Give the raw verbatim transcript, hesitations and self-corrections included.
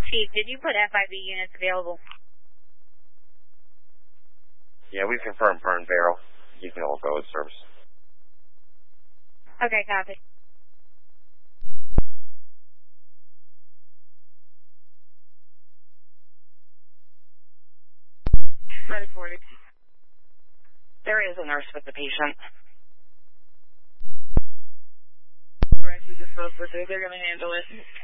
Chief, did you put F I B units available? Yeah, we've confirmed Burn Barrel. You can all go with service. Okay, copy. Ready for it. There is a nurse with the patient. Right, we just spoke with her. They're going to handle it.